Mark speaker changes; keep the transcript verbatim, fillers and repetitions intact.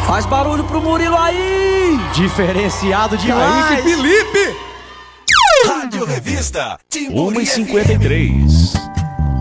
Speaker 1: Faz barulho pro Murilo aí!
Speaker 2: Diferenciado demais!
Speaker 3: Kaique Felipe!
Speaker 4: Rádio Revista.
Speaker 5: uma e cinquenta e três.